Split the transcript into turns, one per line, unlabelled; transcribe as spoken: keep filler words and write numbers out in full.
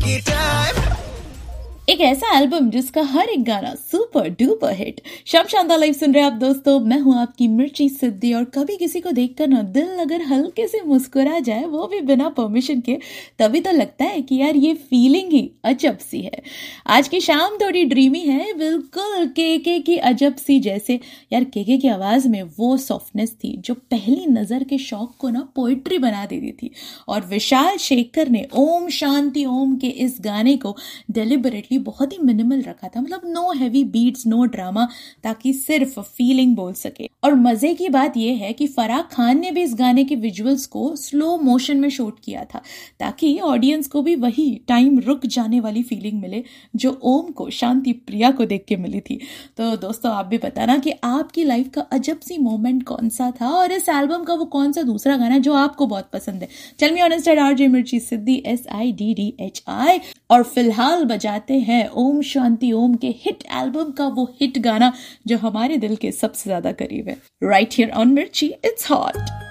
एक ऐसा एल्बम जिसका हर एक गाना सुपर डुपर हिट। शम शानदार लाइव सुन रहे हैं आप दोस्तों, मैं हूं आपकी मिर्ची सिद्धि। और कभी किसी को देखकर ना दिल अगर हल्के से मुस्कुरा जाए, वो भी बिना परमिशन के, तभी तो लगता है कि यार ये फीलिंग ही अजब सी है। आज की शाम थोड़ी ड्रीमी है, बिल्कुल केके की अजब सी जैसे। यार केके की आवाज में वो सॉफ्टनेस थी जो पहली नजर के शौक को ना पोइट्री बना देती थी। और विशाल शेखर ने ओम शांति ओम के इस गाने को डेलिबरेटली बहुत ही मिनिमल रखा था, मतलब know heavy beats, no drama, ताकि सिर्फ फीलिंग बोल सके। और मजे की बात यह है कि फराह खान ने भी इस गाने के विजुअल्स को स्लो मोशन में शूट किया था, ताकि ऑडियंस को भी वही टाइम रुक जाने वाली फीलिंग मिले जो ओम को शांति प्रिया को देख के मिली थी। तो दोस्तों आप भी बताना कि आपकी लाइफ का अजब सी मोमेंट कौन सा था, और इस एल्बम का वो कौन सा दूसरा गाना जो आपको बहुत पसंद है। Tell me on Insta RJ मिर्ची सिद्धि, S I D D H I. और फिलहाल बजाते हैं ओम शांति ओम के हिट एल्बम का वो हिट गाना जो हमारे दिल के सबसे ज्यादा करीब है। राइट हियर ऑन मिर्ची, इट्स हॉट।